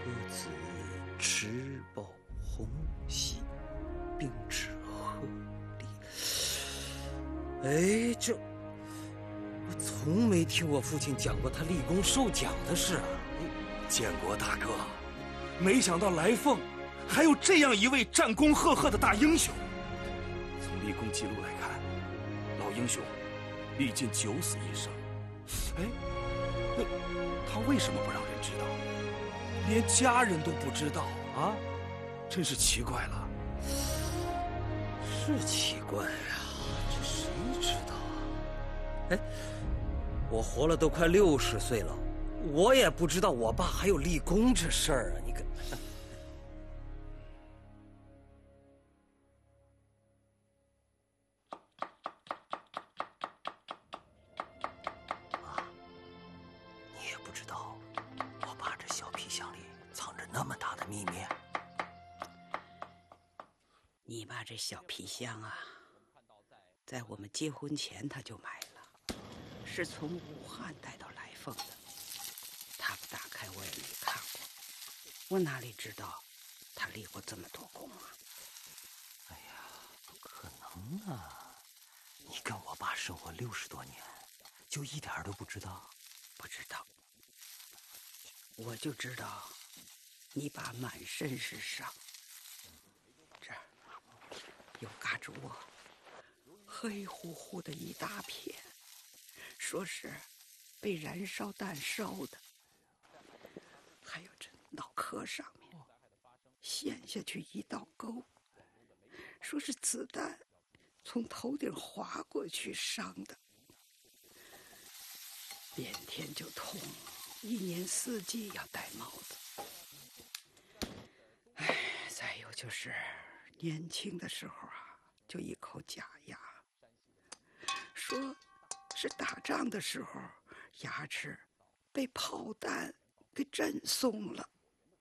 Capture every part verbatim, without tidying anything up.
子持抱红喜，并指鹤立。哎，这我从没听我父亲讲过他立功受奖的事。 建国大哥，没想到来凤还有这样一位战功赫赫的大英雄。从立功记录来看，老英雄历尽九死一生。哎，那他为什么不让人知道？连家人都不知道啊，真是奇怪了。 是奇怪呀，这谁知道啊？哎，我活了都快六十岁了，我也不知道我爸还有立功这事儿啊！你看，妈，你也不知道我爸这小皮箱里藏着那么大的秘密。 你爸这小皮箱啊，在我们结婚前他就买了，是从武汉带到来凤的。他不打开我也没看过，我哪里知道他立过这么多功啊？ 哎呀，不可能啊！你跟我爸生活六十多年，就一点都不知道？ 不知道，我就知道你爸满身是伤，这儿有嘎吱窝，黑乎乎的一大片，说是被燃烧弹烧的。还有这脑壳上面陷下去一道沟，说是子弹从头顶划过去伤的。变天就痛，一年四季要戴帽子。哎，再有就是年轻的时候啊，就一口假牙，说是打仗的时候牙齿被炮弹给震松了。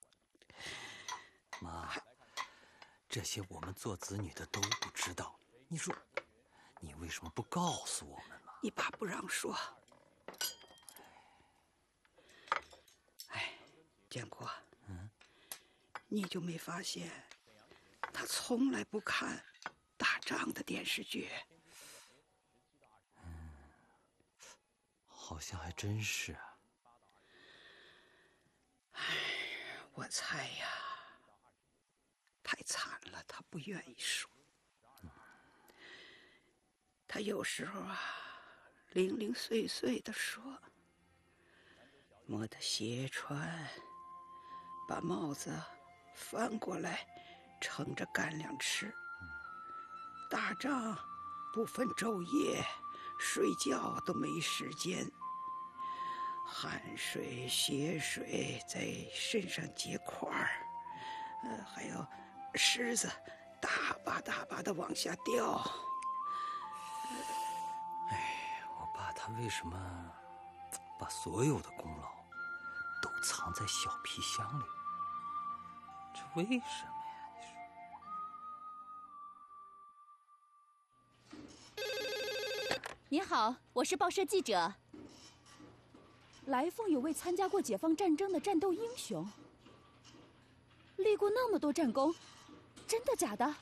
妈，这些我们做子女的都不知道，你说你为什么不告诉我们呢？ 你爸不让说。哎，建国，嗯，你就没发现他从来不看打仗的电视剧？ 嗯，好像还真是啊。 哎，我猜呀，太惨了，他不愿意说。他有时候啊，零零碎碎的说，摸的鞋穿，把帽子翻过来盛着干粮吃。打仗不分昼夜，睡觉都没时间，汗水血水在身上结块儿，呃，还有虱子大把大把的往下掉。 哎，我爸他为什么把所有的功劳都藏在小皮箱里？这为什么呀？你说。 您好，我是报社记者。来凤有位参加过解放战争的战斗英雄，立过那么多战功，真的假的？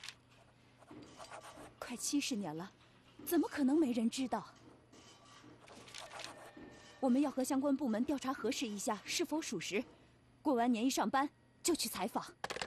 快七十年了，怎么可能没人知道？我们要和相关部门调查核实一下是否属实，过完年一上班就去采访。